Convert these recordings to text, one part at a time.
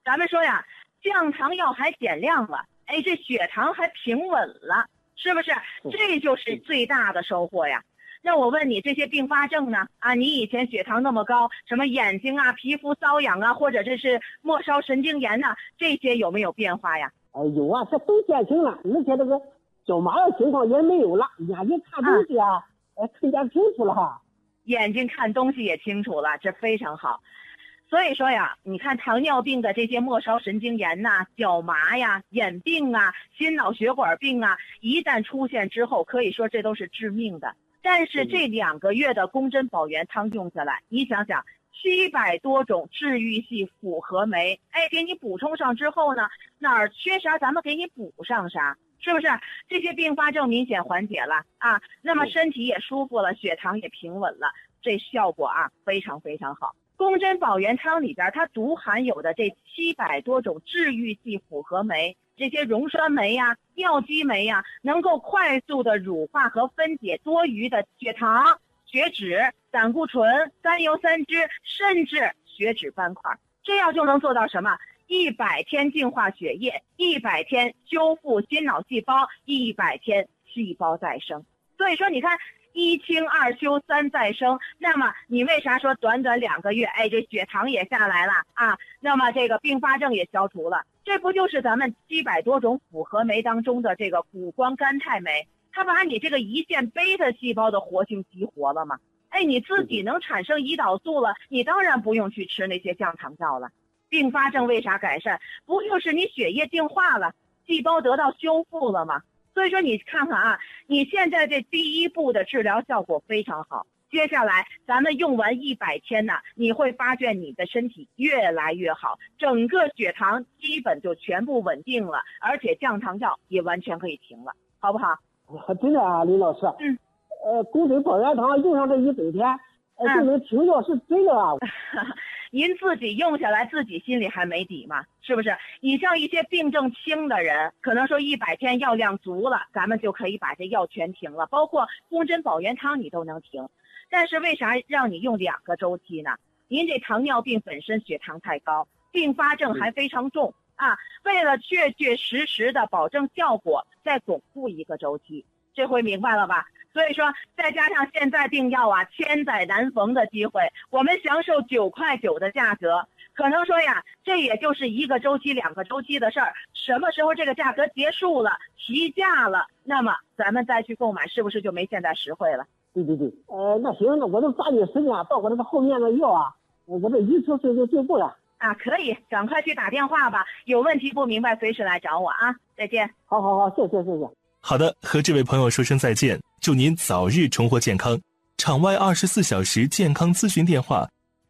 咱们说呀，降糖药还减量了，哎，这血糖还平稳了，是不是？这就是最大的收获呀。那我问你，这些并发症呢？啊，你以前血糖那么高，什么眼睛啊、皮肤瘙痒啊，或者这是末梢神经炎呐，这些有没有变化呀？ 有啊，这都减轻了，而且这个脚麻的情况也没有了，眼睛看东西啊，更加清楚了哈。 眼睛看东西也清楚了，这非常好。所以说呀，你看糖尿病的这些末梢神经炎呐、脚麻呀、眼病啊、心脑血管病啊，一旦出现之后，可以说这都是致命的。但是这2个月的宫针保元汤用下来，你想想，700多种治愈系复合酶，哎，给你补充上之后呢，哪儿缺啥咱们给你补上啥，是不是？这些并发症明显缓解了啊，那么身体也舒服了，血糖也平稳了，这效果啊非常非常好。宫针保元汤里边它独含有的这700多种治愈系复合酶，这些溶栓酶呀、尿激酶呀，能够快速的乳化和分解多余的血糖、血脂、胆固醇、甘油三酯，甚至血脂斑块。这样就能做到什么？100天净化血液，100天修复心脑细胞，100天细胞再生。所以说你看，1清2修3再生，那么你为啥说短短2个月，哎，这血糖也下来了啊？那么这个并发症也消除了，这不就是咱们700多种复合酶当中的这个谷胱甘肽酶？它把你这个胰腺贝塔细胞的活性激活了吗？哎，你自己能产生胰岛素了，你当然不用去吃那些降糖药了。并发症为啥改善？不就是你血液净化了，细胞得到修复了吗？所以说你看看啊，你现在这第1步的治疗效果非常好，接下来咱们用完100天呢，你会发现你的身体越来越好，整个血糖基本就全部稳定了，而且降糖药也完全可以停了，好不好？ 真的啊，李老师。宫针保元汤用上这100天，就能停药，是真的啊。 您自己用下来，自己心里还没底吗？是不是？你像一些病症轻的人，可能说100天药量足了，咱们就可以把这药全停了，包括宫针保元汤你都能停。但是为啥让你用2个周期呢？您这糖尿病本身血糖太高，并发症还非常重啊，为了确确实实的保证效果，再巩固1个周期，这回明白了吧？所以说再加上现在订药啊，千载难逢的机会，我们享受9.9块的价格，可能说呀，这也就是1个周期2个周期的事儿，什么时候这个价格结束了提价了，那么咱们再去购买，是不是就没现在实惠了？ 对，那行，那我就抓紧时间到我这个后面的药啊，我这一次就进步了啊，可以赶快去打电话吧，有问题不明白随时来找我啊，再见。 好，谢谢。 好的，和这位朋友说声再见，祝您早日重获健康。场外24小时健康咨询电话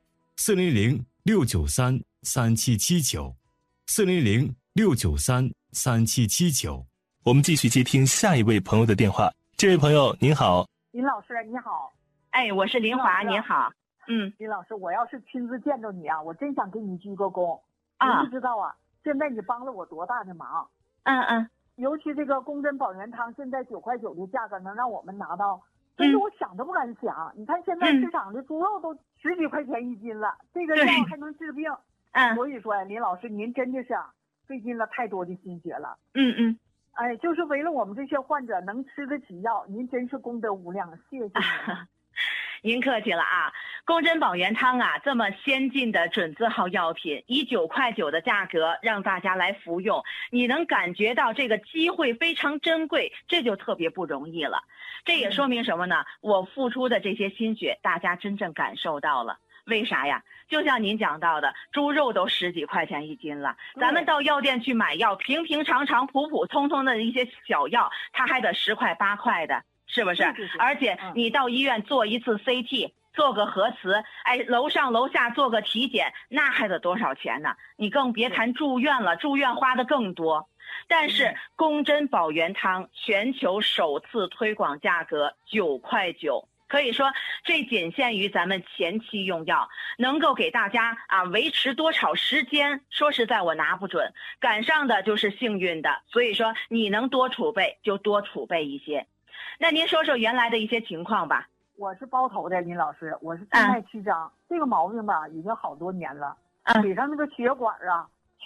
：400-693-3779，400-693-3779。我们继续接听下一位朋友的电话。这位朋友您好。 林老师你好。 哎，我是林华，您好。 林老师，我要是亲自见着你啊，我真想给你鞠个躬啊。 你不知道啊，现在你帮了我多大的忙。尤其这个宫针保元汤现在9.9块的价格能让我们拿到，真是我想都不敢想。你看现在市场的猪肉都10几块钱1斤了，这个药还能治病。所以说呀，林老师您真的是费尽了太多的心血了。哎，就是为了我们这些患者能吃得起药，您真是功德无量，谢谢您。 您客气了啊，宫针保元汤啊，这么先进的准字号药品，以9.9块的价格让大家来服用，你能感觉到这个机会非常珍贵，这就特别不容易了。这也说明什么呢？我付出的这些心血，大家真正感受到了。为啥呀？就像您讲到的，猪肉都10几块钱1斤了，咱们到药店去买药，平平常常、普普通通的一些小药，它还得10块8块的。是不是？而且你到医院做一次 CT，做个核磁，哎，楼上楼下做个体检，那还得多少钱呢？你更别谈住院了，住院花的更多。但是宫针保元汤全球首次推广价格9.9块，可以说这仅限于咱们前期用药，能够给大家维持多少时间，说实在我拿不准，赶上的就是幸运的。所以说你能多储备就多储备一些。那您说说原来的一些情况吧。 我是包头的林老师，我是静脉曲张，这个毛病吧已经好多年了，腿上那个血管啊